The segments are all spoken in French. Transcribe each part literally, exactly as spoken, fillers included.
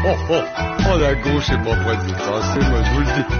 oh, oh. Oh, la gauche, c'est pas près de passer, moi, je vous le dis.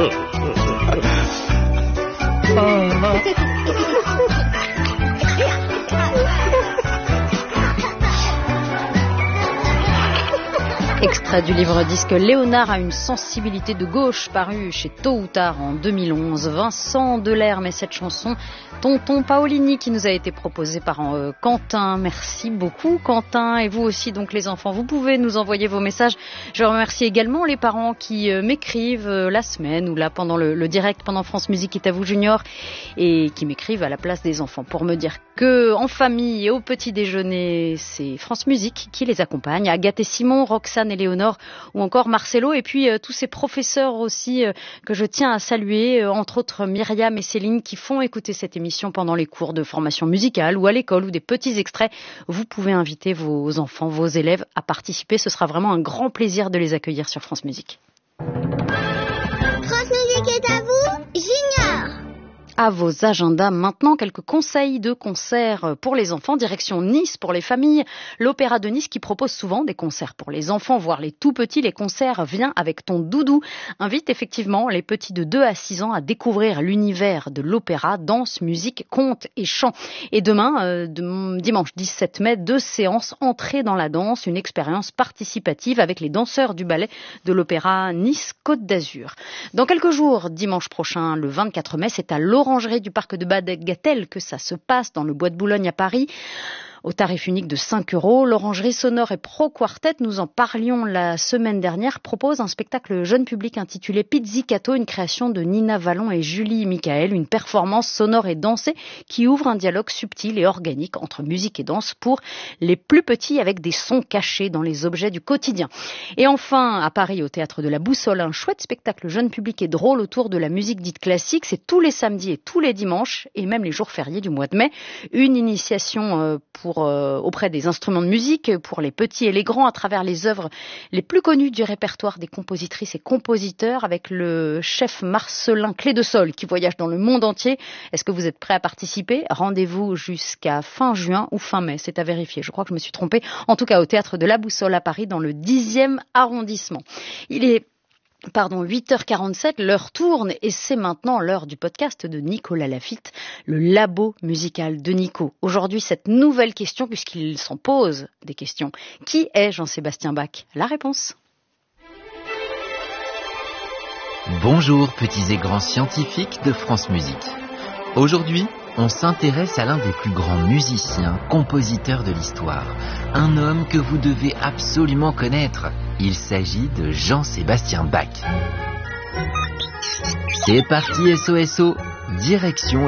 Extrait du livre-disque Léonard a une sensibilité de gauche, paru chez Tôt ou Tard en deux mille onze. Vincent Delerme et cette chanson Tonton Paolini qui nous a été proposée par euh, Quentin. Merci beaucoup Quentin, et vous aussi donc les enfants, vous pouvez nous envoyer vos messages. Je remercie également les parents qui euh, m'écrivent euh, la semaine ou là pendant le, le direct, pendant France Musique est à vous Junior, et qui m'écrivent à la place des enfants pour me dire que en famille et au petit déjeuner c'est France Musique qui les accompagne. Agathe et Simon, Roxane et Léonore ou encore Marcelo, et puis euh, tous ces professeurs aussi euh, que je tiens à saluer, euh, entre autres Myriam et Céline qui font écouter cette émission pendant les cours de formation musicale ou à l'école ou des petits extraits. Vous pouvez inviter vos enfants, vos élèves à participer. Ce sera vraiment un grand plaisir de les accueillir sur France Musique. France Musique est à vous, Junior. À vos agendas maintenant, quelques conseils de concerts pour les enfants. Direction Nice pour les familles. L'Opéra de Nice qui propose souvent des concerts pour les enfants, voire les tout petits. Les concerts Viens avec ton doudou invite effectivement les petits de deux à six ans à découvrir l'univers de l'opéra, danse, musique, conte et chant. Et demain, euh, de, dimanche dix-sept mai, deux séances entrée dans la danse, une expérience participative avec les danseurs du ballet de l'Opéra Nice Côte d'Azur. Dans quelques jours, dimanche prochain, le vingt-quatre mai, c'est à l'Orangerie du parc de Bad-Gatel que ça se passe dans le Bois de Boulogne à Paris. Au tarif unique de cinq euros, l'Orangerie Sonore et Pro Quartet, nous en parlions la semaine dernière, propose un spectacle jeune public intitulé Pizzicato, une création de Nina Vallon et Julie Michael, une performance sonore et dansée qui ouvre un dialogue subtil et organique entre musique et danse pour les plus petits avec des sons cachés dans les objets du quotidien. Et enfin, à Paris, au Théâtre de la Boussole, un chouette spectacle jeune public et drôle autour de la musique dite classique. C'est tous les samedis et tous les dimanches et même les jours fériés du mois de mai. Une initiation euh, pour Pour, euh, auprès des instruments de musique, pour les petits et les grands, à travers les œuvres les plus connues du répertoire des compositrices et compositeurs, avec le chef Marcelin Clé de Sol qui voyage dans le monde entier. Est-ce que vous êtes prêts à participer ? Rendez-vous jusqu'à fin juin ou fin mai, c'est à vérifier. Je crois que je me suis trompée. En tout cas, au Théâtre de la Boussole à Paris, dans le dixième arrondissement. Il est Pardon, huit heures quarante-sept, l'heure tourne et c'est maintenant l'heure du podcast de Nicolas Lafitte, le labo musical de Nico. Aujourd'hui, cette nouvelle question, puisqu'il s'en pose des questions. Qui est Jean-Sébastien Bach ? La réponse. Bonjour, petits et grands scientifiques de France Musique. Aujourd'hui, on s'intéresse à l'un des plus grands musiciens, compositeurs de l'histoire. Un homme que vous devez absolument connaître. Il s'agit de Jean-Sébastien Bach. C'est parti S O S O, direction